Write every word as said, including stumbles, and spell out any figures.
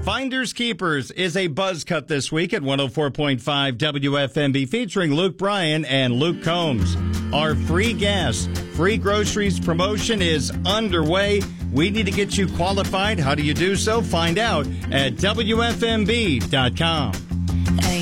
Finders Keepers is a buzz cut this week at one oh four point five W F M B featuring Luke Bryan and Luke Combs. Our free gas, free groceries promotion is underway. We need to get you qualified. How do you do so? Find out at W F M B dot com.